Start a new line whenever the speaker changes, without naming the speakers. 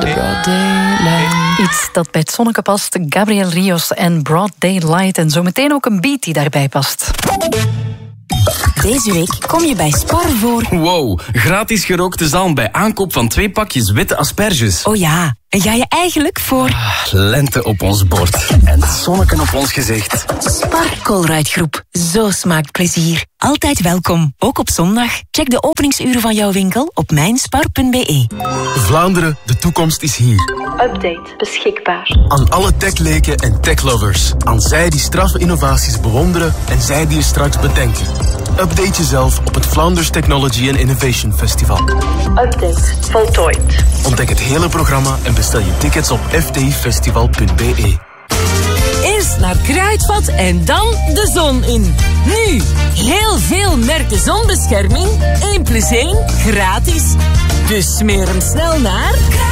Broad Daylight. Iets dat bij het zonneke past. Gabriel Rios en Broad Daylight. En zometeen ook een beat die daarbij past.
Deze week kom je bij Spar voor...
Wow, gratis gerookte zalm bij aankoop van 2 pakjes witte asperges.
Oh ja, en ga je eigenlijk voor...
Lente op ons bord en zonneken op ons gezicht.
Spar Colruyt Groep. Zo smaakt plezier. Altijd welkom, ook op zondag. Check de openingsuren van jouw winkel op mijnspar.be.
Vlaanderen, de toekomst is hier.
Update beschikbaar.
Aan alle techleken en techlovers. Aan zij die straffe innovaties bewonderen en zij die er straks bedenken. Update jezelf op het Flanders Technology and Innovation Festival.
Update voltooid.
Ontdek het hele programma en bestel je tickets op ftfestival.be.
Eerst naar Kruidvat en dan de zon in. Nu, heel veel merken zonbescherming. 1+1 gratis. Dus smeer hem snel naar...